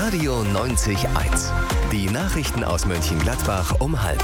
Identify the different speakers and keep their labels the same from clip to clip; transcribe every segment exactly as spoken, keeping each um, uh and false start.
Speaker 1: Radio neunzig eins. Die Nachrichten aus Mönchengladbach um halb.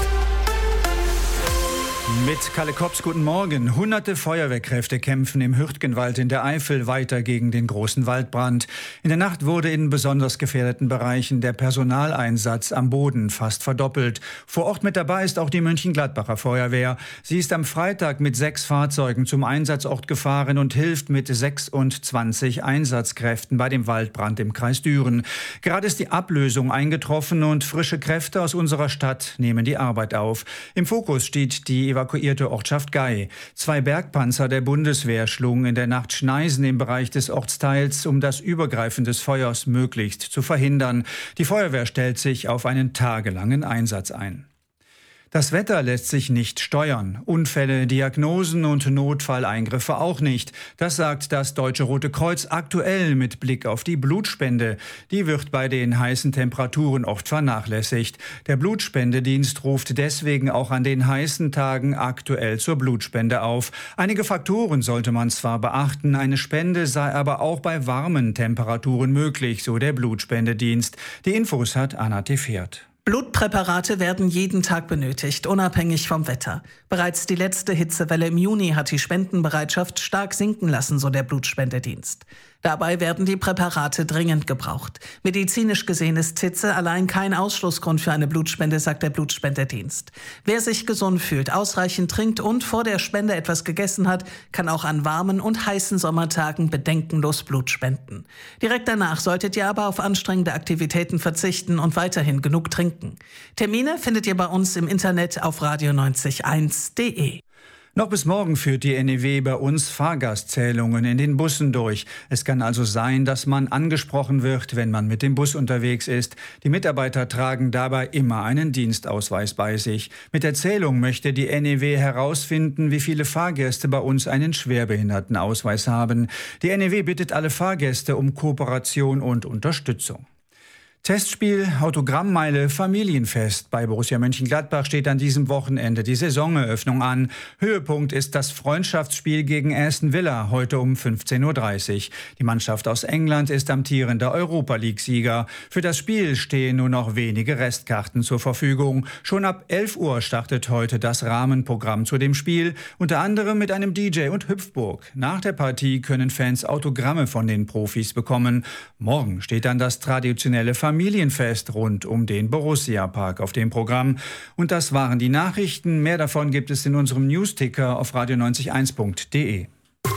Speaker 2: Mit Kalle Kops, guten Morgen. Hunderte Feuerwehrkräfte kämpfen im Hürtgenwald in der Eifel weiter gegen den großen Waldbrand. In der Nacht wurde in besonders gefährdeten Bereichen der Personaleinsatz am Boden fast verdoppelt. Vor Ort mit dabei ist auch die Mönchengladbacher Feuerwehr. Sie ist am Freitag mit sechs Fahrzeugen zum Einsatzort gefahren und hilft mit sechsundzwanzig Einsatzkräften bei dem Waldbrand im Kreis Düren. Gerade ist die Ablösung eingetroffen und frische Kräfte aus unserer Stadt nehmen die Arbeit auf. Im Fokus steht die evakuierte Ortschaft Gei. Zwei Bergpanzer der Bundeswehr schlugen in der Nacht Schneisen im Bereich des Ortsteils, um das Übergreifen des Feuers möglichst zu verhindern. Die Feuerwehr stellt sich auf einen tagelangen Einsatz ein. Das Wetter lässt sich nicht steuern. Unfälle, Diagnosen und Notfalleingriffe auch nicht. Das sagt das Deutsche Rote Kreuz aktuell mit Blick auf die Blutspende. Die wird bei den heißen Temperaturen oft vernachlässigt. Der Blutspendedienst ruft deswegen auch an den heißen Tagen aktuell zur Blutspende auf. Einige Faktoren sollte man zwar beachten, eine Spende sei aber auch bei warmen Temperaturen möglich, so der Blutspendedienst. Die Infos hat Anna Tefert.
Speaker 3: Blutpräparate werden jeden Tag benötigt, unabhängig vom Wetter. Bereits die letzte Hitzewelle im Juni hat die Spendenbereitschaft stark sinken lassen, so der Blutspendedienst. Dabei werden die Präparate dringend gebraucht. Medizinisch gesehen ist Hitze allein kein Ausschlussgrund für eine Blutspende, sagt der Blutspendedienst. Wer sich gesund fühlt, ausreichend trinkt und vor der Spende etwas gegessen hat, kann auch an warmen und heißen Sommertagen bedenkenlos Blut spenden. Direkt danach solltet ihr aber auf anstrengende Aktivitäten verzichten und weiterhin genug trinken. Termine findet ihr bei uns im Internet auf radio neunzig eins punkt de.
Speaker 2: Noch bis morgen führt die N E W bei uns Fahrgastzählungen in den Bussen durch. Es kann also sein, dass man angesprochen wird, wenn man mit dem Bus unterwegs ist. Die Mitarbeiter tragen dabei immer einen Dienstausweis bei sich. Mit der Zählung möchte die N E W herausfinden, wie viele Fahrgäste bei uns einen Schwerbehindertenausweis haben. Die N E W bittet alle Fahrgäste um Kooperation und Unterstützung. Testspiel, Autogrammmeile, Familienfest. Bei Borussia Mönchengladbach steht an diesem Wochenende die Saisoneröffnung an. Höhepunkt ist das Freundschaftsspiel gegen Aston Villa, heute um fünfzehn Uhr dreißig. Die Mannschaft aus England ist amtierender Europa-League-Sieger. Für das Spiel stehen nur noch wenige Restkarten zur Verfügung. Schon ab elf Uhr startet heute das Rahmenprogramm zu dem Spiel, unter anderem mit einem D J und Hüpfburg. Nach der Partie können Fans Autogramme von den Profis bekommen. Morgen steht dann das traditionelle Familienfest. Familienfest rund um den Borussia-Park auf dem Programm. Und das waren die Nachrichten. Mehr davon gibt es in unserem Newsticker auf radio neunzig eins punkt de.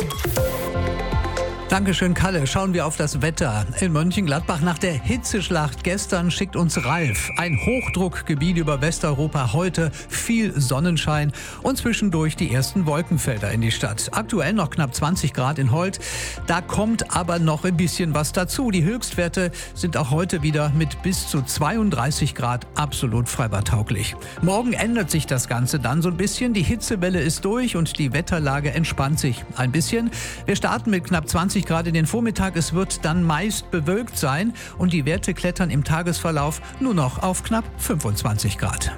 Speaker 4: Dankeschön, Kalle. Schauen wir auf das Wetter in Mönchengladbach. Nach der Hitzeschlacht gestern schickt uns Ralf ein Hochdruckgebiet über Westeuropa. Heute viel Sonnenschein und zwischendurch die ersten Wolkenfelder in die Stadt. Aktuell noch knapp zwanzig Grad in Holt. Da kommt aber noch ein bisschen was dazu. Die Höchstwerte sind auch heute wieder mit bis zu zweiunddreißig Grad absolut freibadtauglich. Morgen ändert sich das Ganze dann so ein bisschen. Die Hitzewelle ist durch und die Wetterlage entspannt sich ein bisschen. Wir starten mit knapp zwanzig Grad in den Vormittag. Es wird dann meist bewölkt sein und die Werte klettern im Tagesverlauf nur noch auf knapp fünfundzwanzig Grad.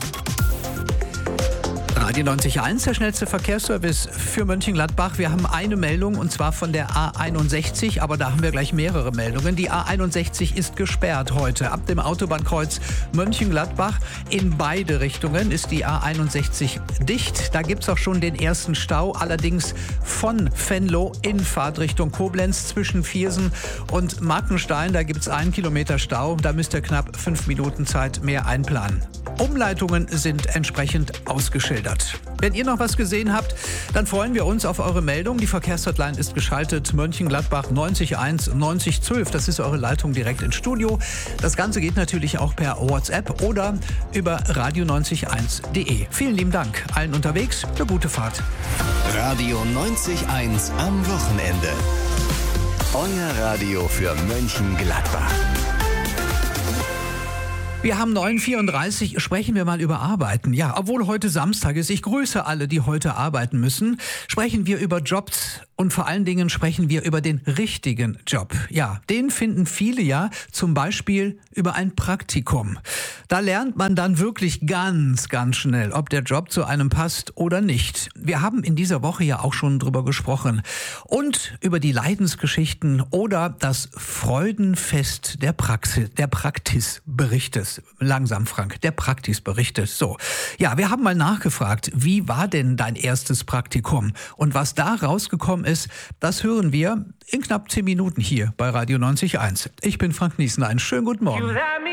Speaker 4: Radio neunzig Komma eins, der schnellste Verkehrsservice für Mönchengladbach. Wir haben eine Meldung und zwar von der A einundsechzig, aber da haben wir gleich mehrere Meldungen. Die A einundsechzig ist gesperrt heute. Ab dem Autobahnkreuz Mönchengladbach in beide Richtungen ist die A einundsechzig dicht. Da gibt es auch schon den ersten Stau, allerdings von Venlo in Fahrtrichtung Koblenz zwischen Viersen und Markenstein. Da gibt es einen Kilometer Stau. Da müsst ihr knapp fünf Minuten Zeit mehr einplanen. Umleitungen sind entsprechend ausgeschildert. Wenn ihr noch was gesehen habt, dann freuen wir uns auf eure Meldung. Die Verkehrshotline ist geschaltet. Mönchengladbach neunzig eins neunzig zwölf. Das ist eure Leitung direkt ins Studio. Das Ganze geht natürlich auch per WhatsApp oder über radio neunzig eins punkt de. Vielen lieben Dank. Allen unterwegs eine gute Fahrt.
Speaker 1: Radio neunzig Komma eins am Wochenende. Euer Radio für Mönchengladbach.
Speaker 4: Wir haben neun Uhr vierunddreißig, sprechen wir mal über Arbeiten. Ja, obwohl heute Samstag ist, ich grüße alle, die heute arbeiten müssen, sprechen wir über Jobs und vor allen Dingen sprechen wir über den richtigen Job. Ja, den finden viele ja zum Beispiel über ein Praktikum. Da lernt man dann wirklich ganz, ganz schnell, ob der Job zu einem passt oder nicht. Wir haben in dieser Woche ja auch schon drüber gesprochen. Und über die Leidensgeschichten oder das Freudenfest der Praxis, der Praktisberichtes. Langsam, Frank, der Praktisberichtes. So. Ja, wir haben mal nachgefragt, wie war denn dein erstes Praktikum? Und was da rausgekommen ist, das hören wir in knapp zehn Minuten hier bei Radio neunzig Komma eins. Ich bin Frank Niesen. Einen schönen guten Morgen.